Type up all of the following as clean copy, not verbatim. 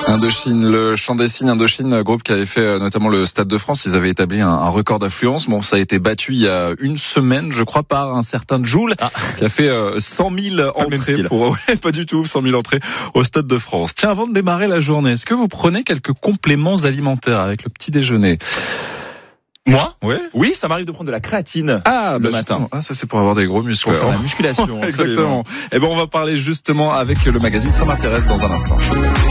Indochine, le chant des signes Indochine, groupe qui avait fait notamment le Stade de France. Ils avaient établi un record d'affluence. Bon, ça a été battu il y a une semaine, je crois, par un certain Jul, qui a fait 100 000 entrées pas du tout, 100 000 entrées au Stade de France. Tiens, avant de démarrer la journée, est-ce que vous prenez quelques compléments alimentaires avec le petit déjeuner? Moi? Ouais. Oui, ça m'arrive de prendre de la créatine le matin. Ça c'est pour avoir des gros muscles. Pour faire la musculation. Exactement. Et on va parler justement avec le magazine Ça m'intéresse dans un instant.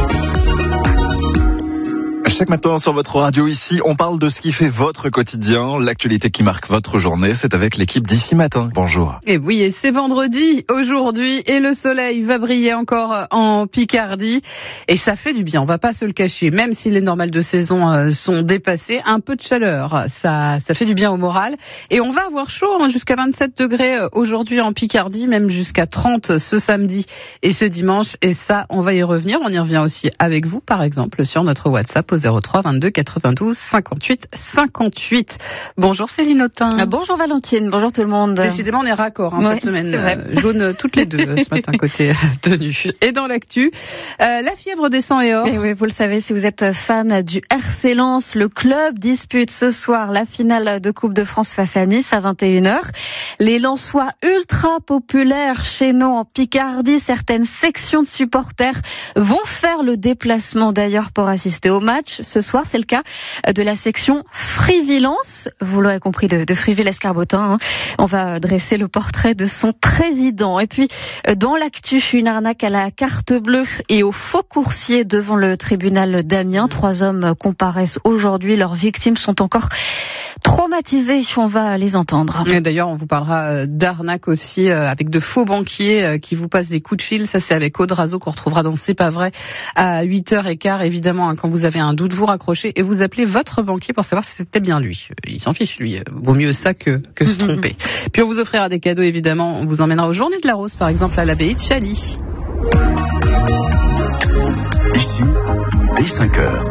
Chaque matin sur votre radio ici, on parle de ce qui fait votre quotidien, l'actualité qui marque votre journée. C'est avec l'équipe d'Ici Matin. Bonjour. Et oui, et c'est vendredi aujourd'hui et le soleil va briller encore en Picardie et ça fait du bien. On va pas se le cacher, même si les normales de saison sont dépassées, un peu de chaleur, ça fait du bien au moral. Et on va avoir chaud, jusqu'à 27 degrés aujourd'hui en Picardie, même jusqu'à 30 ce samedi et ce dimanche. Et ça, on va y revenir. On y revient aussi avec vous, par exemple, sur notre WhatsApp au 03 22 92 58 58. Bonjour Céline Autain. Bonjour Valentine, bonjour tout le monde. Décidément on est raccord cette semaine. Jaune toutes les deux ce matin côté tenue. Et dans l'actu, la fièvre des 100 et or. Et oui, vous le savez, si vous êtes fan du RC Lens, le club dispute ce soir la finale de Coupe de France face à Nice à 21h. Les Lensois ultra populaires chez nous en Picardie, certaines sections de supporters vont faire le déplacement d'ailleurs pour assister au match. Ce soir, c'est le cas de la section Frivilance. Vous l'aurez compris, de Friville-Escarbotin. On va dresser le portrait de son président. Et puis, dans l'actu, une arnaque à la carte bleue et au faux coursier devant le tribunal d'Amiens. 3 hommes comparaissent aujourd'hui. Leurs victimes sont encore traumatisés, on va les entendre. Et d'ailleurs, on vous parlera d'arnaque aussi avec de faux banquiers qui vous passent des coups de fil. Ça, c'est avec Aude Razo qu'on retrouvera dans C'est pas vrai à 8h15. Évidemment, quand vous avez un doute, vous raccrochez et vous appelez votre banquier pour savoir si c'était bien lui. Il s'en fiche, lui. Vaut mieux ça que se tromper. Puis on vous offrira des cadeaux, évidemment. On vous emmènera aux Journées de la Rose, par exemple, à l'abbaye de Chaly. Ici, dès 5h.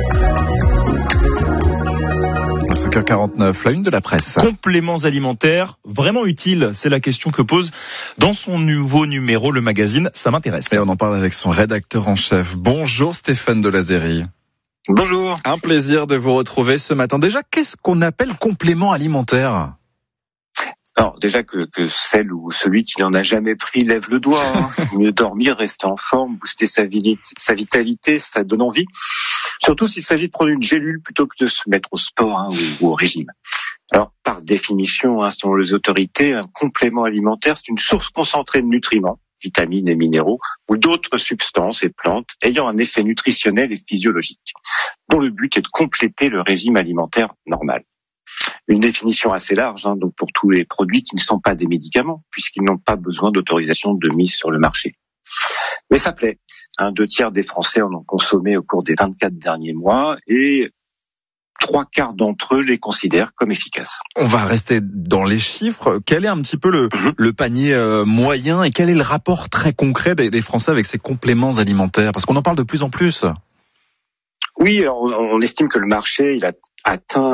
5h49, la une de la presse. Compléments alimentaires, vraiment utiles, c'est la question que pose dans son nouveau numéro le magazine Ça m'intéresse. Et on en parle avec son rédacteur en chef. Bonjour Stéphane Delazérie. Bonjour. Un plaisir de vous retrouver ce matin. Déjà, qu'est-ce qu'on appelle complément alimentaire ? Alors déjà que celle ou celui qui n'en a jamais pris lève le doigt. Mieux dormir, rester en forme, booster sa vitalité, ça donne envie. Surtout s'il s'agit de prendre une gélule plutôt que de se mettre au sport ou au régime. Alors par définition, selon les autorités, un complément alimentaire, c'est une source concentrée de nutriments, vitamines et minéraux, ou d'autres substances et plantes ayant un effet nutritionnel et physiologique, dont le but est de compléter le régime alimentaire normal. Une définition assez large, donc pour tous les produits qui ne sont pas des médicaments, puisqu'ils n'ont pas besoin d'autorisation de mise sur le marché. Mais ça plaît. 2/3 des Français en ont consommé au cours des 24 derniers mois et 3/4 d'entre eux les considèrent comme efficaces. On va rester dans les chiffres. Quel est un petit peu le panier moyen et quel est le rapport très concret des Français avec ces compléments alimentaires ? Parce qu'on en parle de plus en plus. Oui, on estime que le marché il a atteint